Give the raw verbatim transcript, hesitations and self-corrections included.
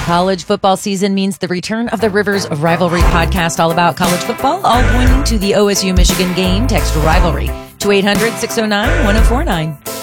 College football season means the return of the Rivers Rivalry podcast, all about college football, all pointing to the O S U Michigan game. Text Rivalry to eight hundred, six oh nine, one oh four nine.